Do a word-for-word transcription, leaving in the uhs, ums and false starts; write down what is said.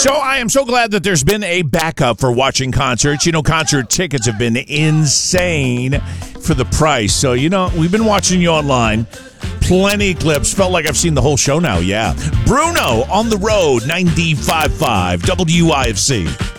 So I am so glad that there's been a backup for watching concerts. You know, concert tickets have been insane for the price. So, you know, we've been watching you online. Plenty of clips. Felt like I've seen the whole show now, yeah. Bruno on the road, ninety-five point five W I F C.